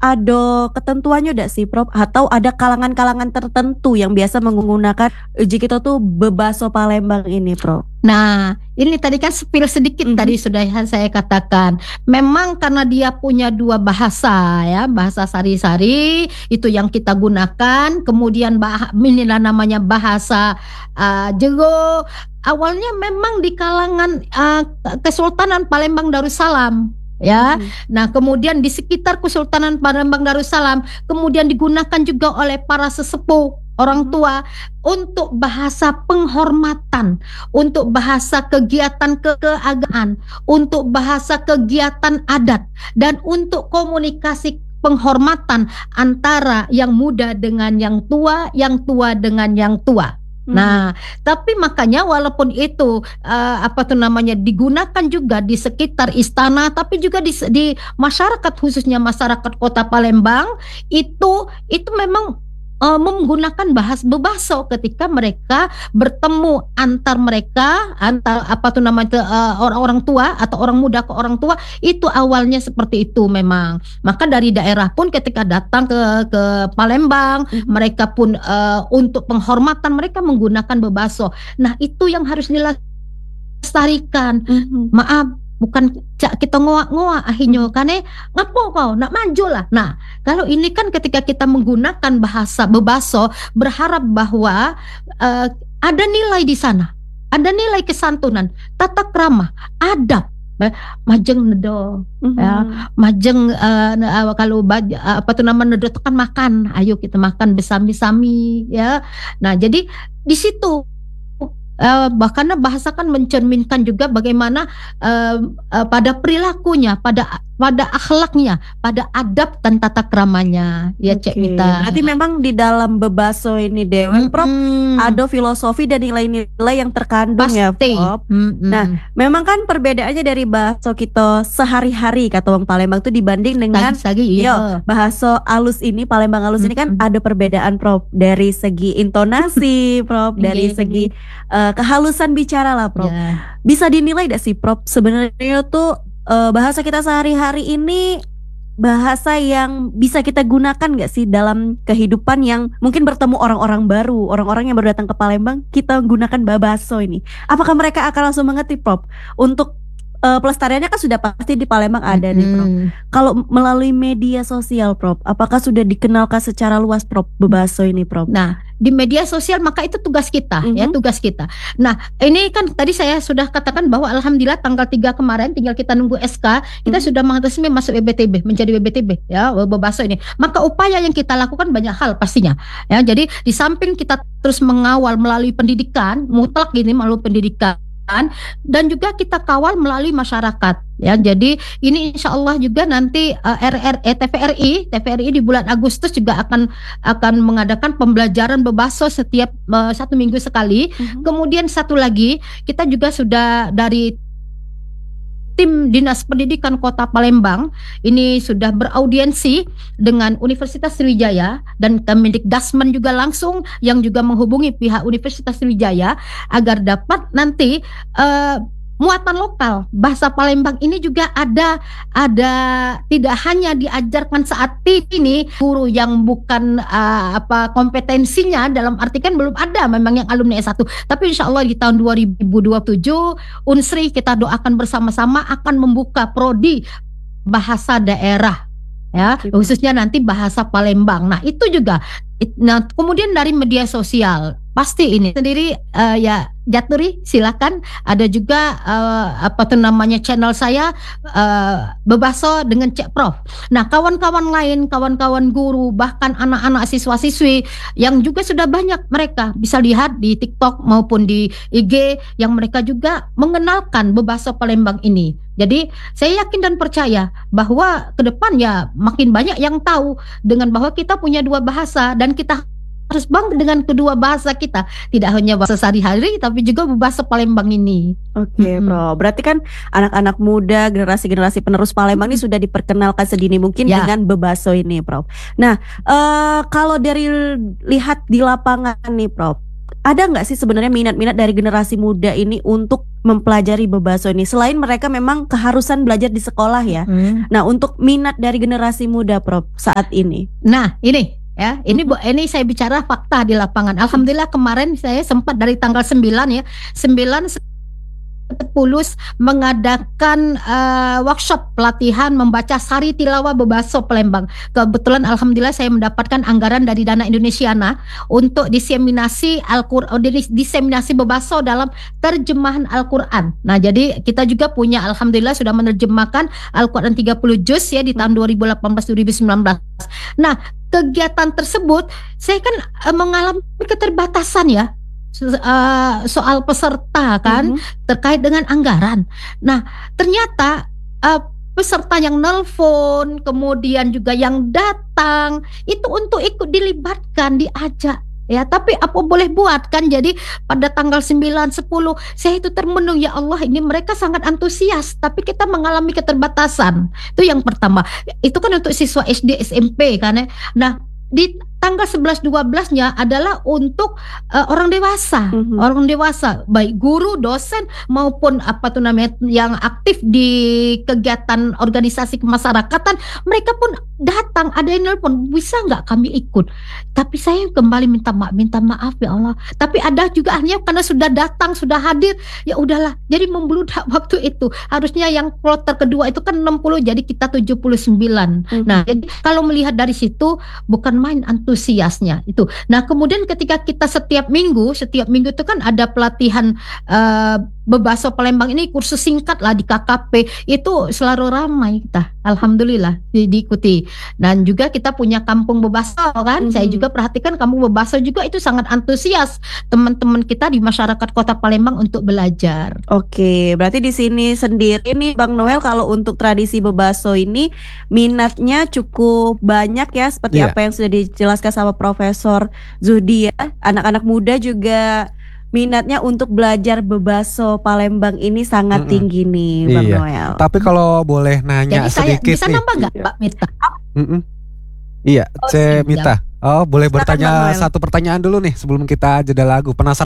ada ketentuannya enggak sih, Prof? Atau ada kalangan-kalangan tertentu yang biasa menggunakan kita tuh bebaso Palembang ini, Prof? Nah, ini tadi kan spill sedikit tadi sudah saya katakan. Memang karena dia punya dua bahasa ya, bahasa Sari-Sari itu yang kita gunakan. Kemudian inilah namanya bahasa Jego. Awalnya memang di kalangan Kesultanan Palembang Darussalam. Ya, nah kemudian di sekitar Kesultanan Palembang Darussalam kemudian digunakan juga oleh para sesepuh orang tua untuk bahasa penghormatan, untuk bahasa kegiatan keagamaan, untuk bahasa kegiatan adat, dan untuk komunikasi penghormatan antara yang muda dengan yang tua dengan yang tua. Nah, tapi makanya walaupun itu digunakan juga di sekitar istana, tapi juga di masyarakat khususnya masyarakat Kota Palembang itu memang menggunakan bebaso ketika mereka bertemu antar orang-orang tua atau orang muda ke orang tua, itu awalnya seperti itu memang. Maka dari daerah pun ketika datang ke Palembang, mereka pun untuk penghormatan mereka menggunakan bebaso. Nah, itu yang harus dilestarikan. Maaf, bukan kita ngoak-ngoak akhirnya kane ngapo kau nak maju lah. Nah, kalau ini kan ketika kita menggunakan bahasa bebaso, berharap bahwa ada nilai di sana, ada nilai kesantunan, tata krama, adab, majeng nedo, ya, majeng kalau nedo itu kan makan, ayo kita makan bersami-sami, ya. Nah, jadi di situ bahkan bahasa kan mencerminkan juga bagaimana pada perilakunya, pada akhlaknya, pada adab dan tata kramanya, ya Cek Mita. Berarti memang di dalam bebaso ini Dewan, Prof, ada filosofi dan nilai-nilai yang terkandung ya, Prof. Nah, memang kan perbedaannya dari bahasa kita sehari-hari kata orang Palembang itu dibanding dengan bahasa alus ini, Palembang alus ini kan ada perbedaan, Prof, dari segi intonasi, Prof, dari segi kehalusan bicara lah, Prof. Bisa dinilai gak sih, Prof, sebenarnya tuh bahasa kita sehari-hari ini bahasa yang bisa kita gunakan gak sih dalam kehidupan yang mungkin bertemu orang-orang baru, orang-orang yang baru datang ke Palembang, kita gunakan bebaso ini. Apakah mereka akan langsung mengerti, Prof? Untuk pelestariannya kan sudah pasti di Palembang ada nih, Prof. Kalau melalui media sosial, Prof, apakah sudah dikenalkan secara luas, Prof, bebaso ini, Prof? Nah, di media sosial maka itu tugas kita, ya, tugas kita. Nah, ini kan tadi saya sudah katakan bahwa alhamdulillah tanggal 3 kemarin tinggal kita nunggu SK, kita sudah resmi masuk WBTB, menjadi WBTB, ya, bebaso ini. Maka upaya yang kita lakukan banyak hal pastinya, ya. Jadi di samping kita terus mengawal melalui pendidikan, mutlak ini melalui pendidikan, dan juga kita kawal melalui masyarakat, ya. Jadi ini insya Allah juga nanti TVRI di bulan Agustus juga akan mengadakan pembelajaran bebaso setiap 1 minggu sekali. Kemudian satu lagi, kita juga sudah dari tim Dinas Pendidikan Kota Palembang ini sudah beraudiensi dengan Universitas Sriwijaya dan Kemendikdasmen juga langsung yang juga menghubungi pihak Universitas Sriwijaya agar dapat nanti muatan lokal bahasa Palembang ini juga ada tidak hanya diajarkan saat ini guru yang bukan kompetensinya dalam arti kan belum ada memang yang alumni S1, tapi insya Allah di tahun 2027 Unsri kita doakan bersama-sama akan membuka prodi bahasa daerah, ya, khususnya nanti bahasa Palembang. Nah, itu juga. Nah, kemudian dari media sosial pasti ini sendiri, ya Jaturi silakan, ada juga channel saya bebaso dengan Cek Prof. Nah, kawan-kawan lain, kawan-kawan guru, bahkan anak-anak siswa-siswi yang juga sudah banyak mereka bisa lihat di TikTok maupun di IG yang mereka juga mengenalkan bebaso Palembang ini. Jadi saya yakin dan percaya bahwa ke depan ya makin banyak yang tahu dengan bahwa kita punya dua bahasa dan kita harus bangga dengan kedua bahasa kita, tidak hanya bahasa sehari-hari tapi juga bahasa Palembang ini. Oke, Bro. Berarti kan anak-anak muda, generasi-generasi penerus Palembang ini sudah diperkenalkan sedini mungkin dengan bebaso ini, Prof. Nah, kalau dari lihat di lapangan nih, Prof, ada nggak sih sebenarnya minat-minat dari generasi muda ini untuk mempelajari bebaso ini? Selain mereka memang keharusan belajar di sekolah ya. Nah, untuk minat dari generasi muda, Prof, saat ini. Nah, ini ya, ini saya bicara fakta di lapangan. Alhamdulillah kemarin saya sempat dari tanggal 9 ya, 9/10 mengadakan workshop pelatihan membaca Sari Tilawah Bebaso Palembang. Kebetulan alhamdulillah saya mendapatkan anggaran dari Dana Indonesiana untuk diseminasi diseminasi Bebaso dalam terjemahan Al-Qur'an. Nah, jadi kita juga punya alhamdulillah sudah menerjemahkan Al-Qur'an 30 juz ya di tahun 2018-2019. Nah, kegiatan tersebut saya kan mengalami keterbatasan ya. Soal peserta kan terkait dengan anggaran. Nah, ternyata peserta yang nelpon, kemudian juga yang datang itu untuk ikut dilibatkan, diajak ya, tapi apa boleh buat kan. Jadi pada tanggal 9-10 saya itu termenung, ya Allah, ini mereka sangat antusias tapi kita mengalami keterbatasan. Itu yang pertama. Itu kan untuk siswa SD SMP kan ya. Nah, di tanggal 11-12-nya adalah untuk orang dewasa, orang dewasa, baik guru, dosen maupun yang aktif di kegiatan organisasi kemasyarakatan. Mereka pun datang, ada yang nelpon, bisa nggak kami ikut? Tapi saya kembali minta maaf ya Allah. Tapi ada juga hanya karena sudah datang, sudah hadir, ya udahlah. Jadi membludak waktu itu. Harusnya yang kloter kedua itu kan 60, jadi kita 79. Nah, jadi kalau melihat dari situ bukan main antusiasnya itu. Nah, kemudian ketika kita setiap minggu itu kan ada pelatihan Bebaso Palembang ini, kursus singkat lah di KKP, itu selalu ramai kita, alhamdulillah diikuti. Dan juga kita punya kampung Bebaso kan, saya juga perhatikan kampung Bebaso juga itu sangat antusias teman-teman kita di masyarakat Kota Palembang untuk belajar. Oke, berarti di sini sendiri nih Bang Noel, kalau untuk tradisi Bebaso ini minatnya cukup banyak ya, seperti apa yang sudah dijelaskan sama Profesor Zuhdi ya. Anak-anak muda juga minatnya untuk belajar Bebaso Palembang ini sangat tinggi nih, Bang Noel. Tapi kalau boleh nanya sedikit bisa nih. nambah nggak, Mbak Mita? Iya, Mita. Oh, boleh Silakan, bertanya satu pertanyaan dulu nih sebelum kita jeda lagu. Penasaran